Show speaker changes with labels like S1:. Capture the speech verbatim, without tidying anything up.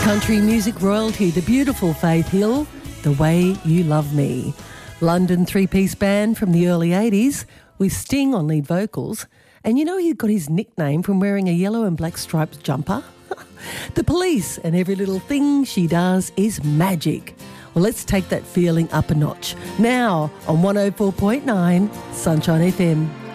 S1: Country music royalty, the beautiful Faith Hill, The Way You Love Me. London three-piece band from the early eighties with Sting on lead vocals. And you know he got his nickname from wearing a yellow and black striped jumper? The Police, and every little thing she does is magic. Well, let's take that feeling up a notch. Now on one oh four point nine Sunshine F M.